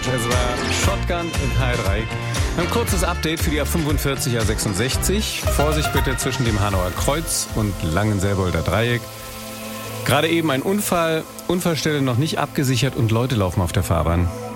Es war Shotgun in H3. Ein kurzes Update für die A45, A66. Vorsicht bitte zwischen dem Hanauer Kreuz und Langenselbolder Dreieck. Gerade eben ein Unfall, Unfallstelle noch nicht abgesichert und Leute laufen auf der Fahrbahn.